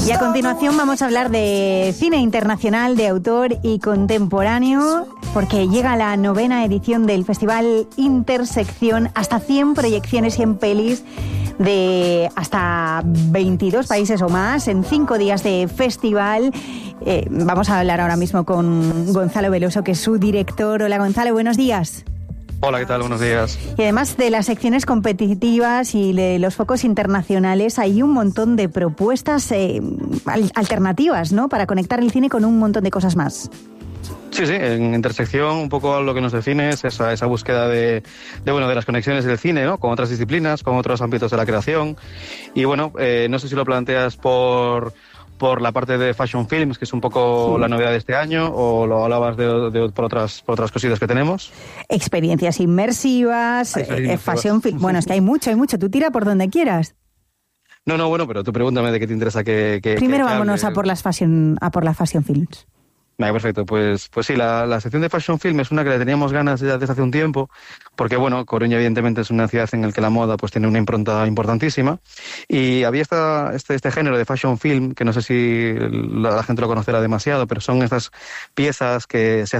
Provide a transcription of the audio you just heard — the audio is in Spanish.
Y a continuación vamos a hablar de cine internacional, de autor y contemporáneo, porque llega la 9ª edición del Festival Intersección, hasta 100 proyecciones, 100 pelis de hasta 22 países o más, en 5 días de festival. Vamos a hablar ahora mismo con Gonzalo Veloso, que es su director. Hola Gonzalo, buenos días. Hola, ¿qué tal? Buenos días. Y además de las secciones competitivas y de los focos internacionales, hay un montón de propuestas alternativas, ¿no?, para conectar el cine con un montón de cosas más. Sí, en Intersección un poco lo que nos define es esa búsqueda de las conexiones del cine, ¿no?, con otras disciplinas, con otros ámbitos de la creación. Y bueno, no sé si lo planteas por la parte de Fashion Films, que es un poco la novedad de este año, o lo hablabas por otras cositas que tenemos. Experiencias inmersivas, Fashion Film. Bueno, es que hay mucho. Tú tira por donde quieras. No, bueno, pero tú pregúntame de qué te interesa que Primero vámonos a por la Fashion Films. Vale, perfecto. Pues sí, la sección de Fashion Film es una que le teníamos ganas ya desde hace un tiempo, porque bueno, Coruña evidentemente es una ciudad en la que la moda pues tiene una impronta importantísima, y había este género de Fashion Film, que no sé si la gente lo conocerá demasiado, pero son estas piezas que se